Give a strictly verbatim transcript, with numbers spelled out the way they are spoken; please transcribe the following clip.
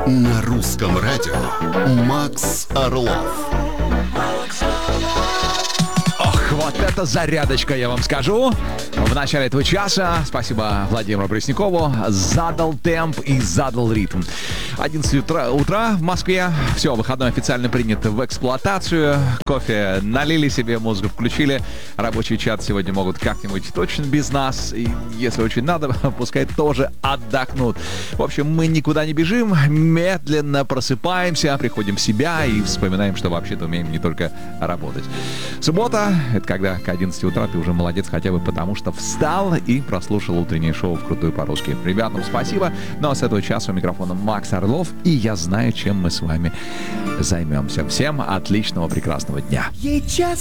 На русском радио Макс Орлов. Ох, вот это зарядочка, я вам скажу. В начале этого часа, спасибо Владимиру Преснякову, задал темп и задал ритм. одиннадцать утра, утра в Москве. Все, выходной официально принят в эксплуатацию. Кофе налили себе, музыку включили. Рабочий чат сегодня могут как-нибудь точно без нас. И если очень надо, пускай тоже отдохнут. В общем, мы никуда не бежим. Медленно просыпаемся, приходим в себя и вспоминаем, что вообще-то умеем не только работать. Суббота — это когда к одиннадцати утра ты уже молодец хотя бы потому, что встал и прослушал утреннее шоу «Вкрутую по-русски». Ребятам спасибо. Ну а с этого часа у микрофона Макс Орлов, и я знаю, чем мы с вами займемся. Всем отличного, прекрасного дня.